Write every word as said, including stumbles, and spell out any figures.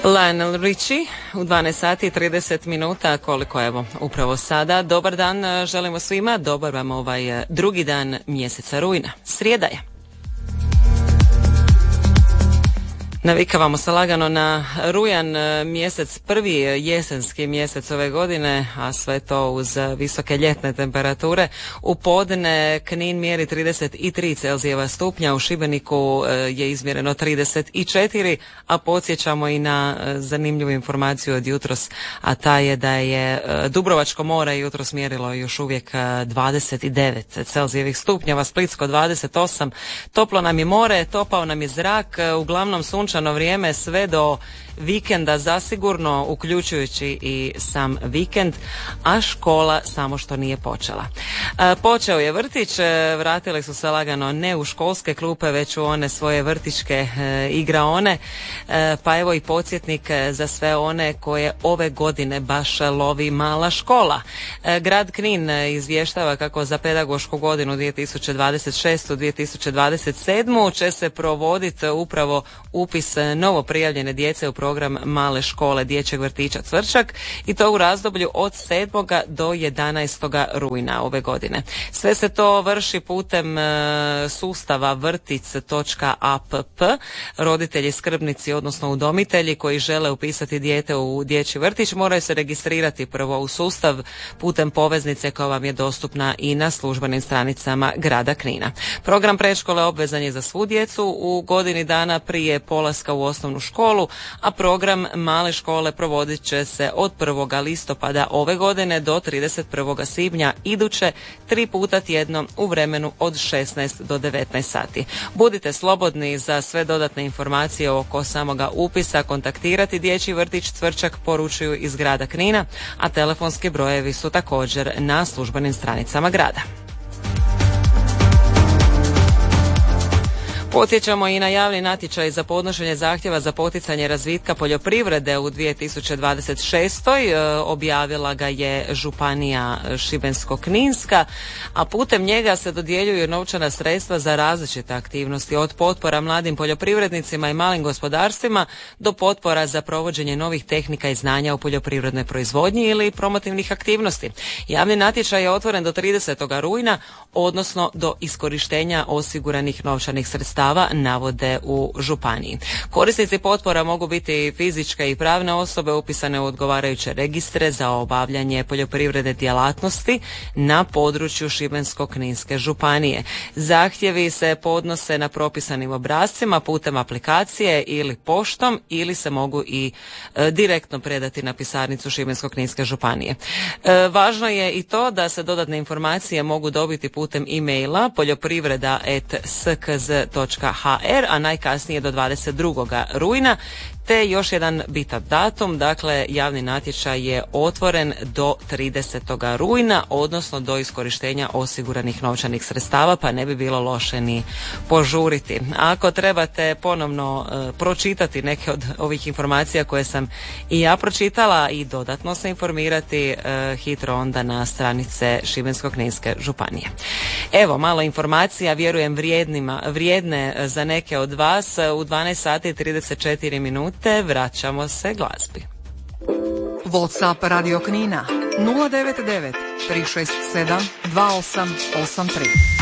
Lionel Richie u dvanaest sati i trideset minuta, koliko evo upravo sada. Dobar dan želimo svima, dobar vam ovaj drugi dan mjeseca rujna. Srijeda je. Navikavamo se lagano na rujan mjesec, prvi jesenski mjesec ove godine, a sve to uz visoke ljetne temperature. U podne Knin mjeri trideset tri Celzijeva stupnja, u Šibeniku je izmjereno trideset četiri, a podsjećamo i na zanimljivu informaciju od jutros, a ta je da je Dubrovačko more jutros mjerilo još uvijek dvadeset devet Celzijevih stupnjeva, Splitsko dvadeset osam. Toplo nam je more, topao nam je zrak, uglavnom sunčano vrijeme sve do vikenda zasigurno, uključujući i sam vikend, a škola samo što nije počela. E, počeo je vrtić, vratili su se lagano ne u školske klupe, već u one svoje vrtićke e, igraone, e, pa evo i podsjetnik za sve one koje ove godine baš lovi mala škola. E, grad Knin izvještava kako za pedagošku godinu dvije tisuće dvadeset šeste dvije tisuće dvadeset sedme će se provoditi upravo upis novo prijavljene djece u program male škole dječjeg vrtića Cvrčak, i to u razdoblju od sedmog do jedanaestog rujna ove godine. Sve se to vrši putem e, sustava vrtic točka a p p. Roditelji, skrbnici, odnosno udomitelji koji žele upisati dijete u dječji vrtić moraju se registrirati prvo u sustav putem poveznice koja vam je dostupna i na službenim stranicama grada Knina. Program predškole obvezan je za svu djecu u godini dana prije polaska u osnovnu školu, a program male škole provodit će se od prvog listopada ove godine do trideset prvog svibnja iduće, tri puta tjedno u vremenu od šesnaest do devetnaest sati. Budite slobodni za sve dodatne informacije oko samoga upisa kontaktirati dječji vrtić Cvrčak, poručuju iz grada Knina, a telefonski brojevi su također na službenim stranicama grada. Podsjećamo i na javni natječaj za podnošenje zahtjeva za poticanje razvitka poljoprivrede u dvije tisuće dvadeset šestoj. Objavila ga je Županija Šibensko-kninska, a putem njega se dodjeljuju novčana sredstva za različite aktivnosti, od potpora mladim poljoprivrednicima i malim gospodarstvima do potpora za provođenje novih tehnika i znanja u poljoprivrednoj proizvodnji ili promotivnih aktivnosti. Javni natječaj je otvoren do tridesetog rujna, odnosno do iskorištenja osiguranih novčanih sredstava, navode u županiji. Korisnici potpora mogu biti fizičke i pravne osobe upisane u odgovarajuće registre za obavljanje poljoprivredne djelatnosti na području Šibensko-kninske županije. Zahtjevi se podnose na propisanim obrascima putem aplikacije ili poštom, ili se mogu i e, direktno predati na pisarnicu Šibensko-kninske županije. E, važno je i to da se dodatne informacije mogu dobiti putem e-maila poljoprivreda at s k z točka h r, a najkasnije do dvadeset drugog rujna. Te još jedan bitan datum, dakle javni natječaj je otvoren do tridesetog rujna, odnosno do iskorištenja osiguranih novčanih sredstava, pa ne bi bilo loše ni požuriti. Ako trebate ponovno e, pročitati neke od ovih informacija koje sam i ja pročitala i dodatno se informirati, e, hitro onda na stranice Šibensko-kninske županije. Evo, malo informacija, vjerujem vrijednima, vrijedne za neke od vas. U dvanaest sati i trideset četiri minute vraćamo se glazbi. WhatsApp Radio Knina nula devet devet tri šest sedam dva osam osam tri.